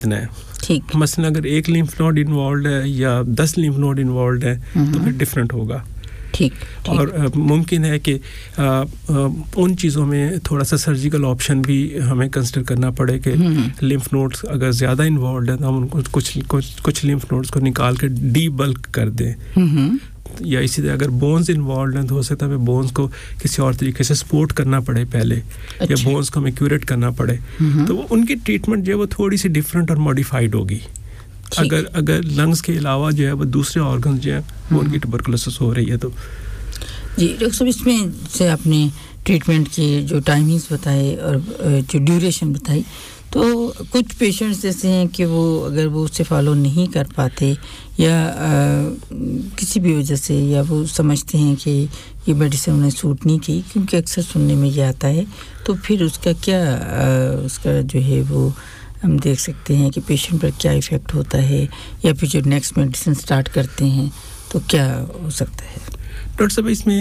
है ठीक मसलन अगर एक लिम्फ नोड इन्वॉल्वड है या 10 लिम्फ नोड इन्वॉल्वड है तो फिर डिफरेंट होगा ठीक और मुमकिन है कि उन चीज़ों में थोड़ा सा सर्जिकल ऑप्शन भी हमें कंसीडर करना पड़े कि लिम्फ नोड्स अगर ज़्यादा इन्वॉल्वड है तो हम उनको कुछ लिम्फ नोड्स को निकाल के डीबल्क कर दें या इसी तरह अगर बोन्स इन्वॉल्वड हैं तो हो सकता है हमें बोन्स को किसी और तरीके से सपोर्ट करना पड़े पहले या बोन्स को हमें क्यूरेट करना पड़े तो वो उनकी ट्रीटमेंट जो है वो थोड़ी सी डिफरेंट और मॉडिफाइड होगी अगर लंग्स के अलावा जो है वो दूसरे ऑर्गन्स जो हैं वो उनकी ट्यूबरकुलोसिस हो रही है तो जी डॉक्टर साहब इसमें से आपने ट्रीटमेंट की जो टाइमिंग्स बताए और जो ड्यूरेशन बताई तो कुछ पेशेंट्स जैसे हैं कि वो अगर वो उसे फॉलो नहीं कर पाते या किसी भी वजह से या वो समझते हैं कि ये मेडिसिन उन्हें सूट नहीं की क्योंकि अक्सर सुनने में ये आता है तो फिर उसका क्या उसका जो है वो हम देख सकते हैं कि पेशेंट पर क्या इफ़ेक्ट होता है या फिर जो नेक्स्ट मेडिसिन स्टार्ट करते हैं तो क्या हो सकता है डॉक्टर साहब इसमें